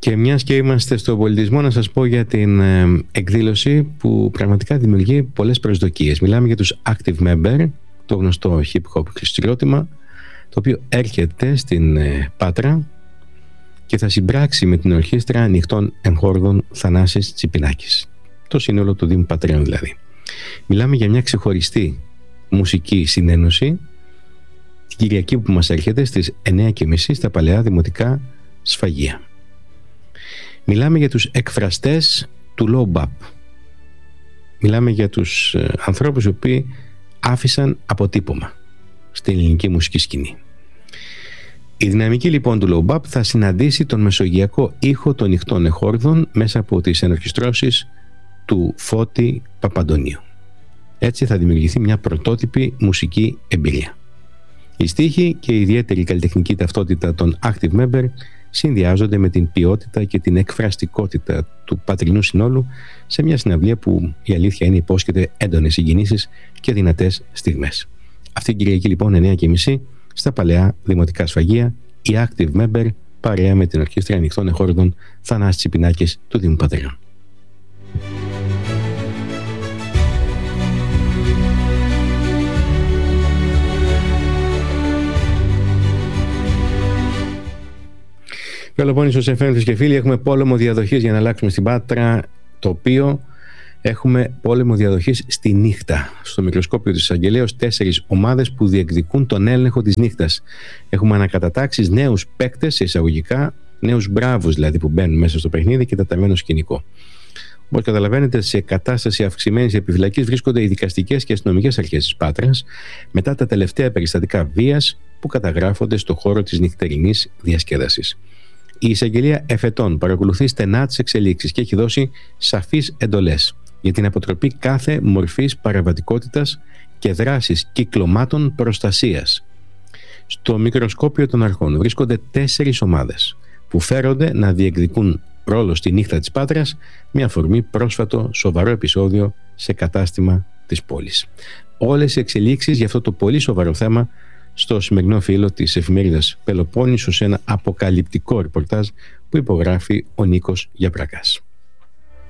Και μιας και είμαστε στο πολιτισμό, να σας πω για την εκδήλωση που πραγματικά δημιουργεί πολλές προσδοκίες. Μιλάμε για τους Active Member, το γνωστό hip-hop χριστιανότημα, το οποίο έρχεται στην Πάτρα και θα συμπράξει με την Ορχήστρα Ανοιχτών Εγχόρδων Θανάσης Τσιπινάκης. Το σύνολο του Δήμου Πατρέων δηλαδή. Μιλάμε για μια ξεχωριστή μουσική συνένωση την Κυριακή που μας έρχεται στις 9:30 στα Παλαιά Δημοτικά Σφαγεία. Μιλάμε για τους εκφραστές του low bap. Μιλάμε για τους ανθρώπους οι οποίοι άφησαν αποτύπωμα στην ελληνική μουσική σκηνή. Η δυναμική λοιπόν του low bap θα συναντήσει τον μεσογειακό ήχο των νυχτών εχόρδων μέσα από τις ενορχιστρώσεις του Φώτη Παπαντονίου. Έτσι θα δημιουργηθεί μια πρωτότυπη μουσική εμπειρία. Οι στίχοι και η ιδιαίτερη καλλιτεχνική ταυτότητα των Active Member συνδυάζονται με την ποιότητα και την εκφραστικότητα του πατρινού συνόλου σε μια συναυλία που η αλήθεια είναι υπόσχεται έντονες συγκινήσεις και δυνατές στιγμές. Αυτή την Κυριακή λοιπόν 9:30 στα Παλαιά Δημοτικά Σφαγεία οι Active Member παρέα με την Ορχήστρα Ανοιχτών Εχόρδων Θανάσης Τσιπινάκης του Δήμου Πατρέων. Πελοπόννησος FM και φίλοι, έχουμε πόλεμο διαδοχής για να αλλάξουμε στην Πάτρα τοπίο. Έχουμε πόλεμο διαδοχής στη νύχτα. Στο μικροσκόπιο της Αγγελέως 4 ομάδες που διεκδικούν τον έλεγχο της νύχτας. Έχουμε ανακατατάξεις, νέους παίκτες, εισαγωγικά, νέους μπράβους δηλαδή που μπαίνουν μέσα στο παιχνίδι και τεταμένο σκηνικό. Όπως καταλαβαίνετε, σε κατάσταση αυξημένης επιφυλακής βρίσκονται οι δικαστικές και αστυνομικές αρχές της Πάτρας μετά τα τελευταία περιστατικά βίας που καταγράφονται στο χώρο της νυχτερινής διασκέδασης. Η εισαγγελία εφετών παρακολουθεί στενά τις εξελίξεις και έχει δώσει σαφείς εντολές για την αποτροπή κάθε μορφής παραβατικότητας και δράσης κυκλωμάτων προστασίας. Στο μικροσκόπιο των αρχών βρίσκονται 4 ομάδες που φέρονται να διεκδικούν ρόλο στη νύχτα της Πάτρας με αφορμή πρόσφατο σοβαρό επεισόδιο σε κατάστημα της πόλης. Όλες οι εξελίξεις για αυτό το πολύ σοβαρό θέμα στο σημερινό φύλλο της εφημερίδας Πελοπόννησος σε ένα αποκαλυπτικό ρεπορτάζ που υπογράφει ο Νίκος Γιαπρακάς.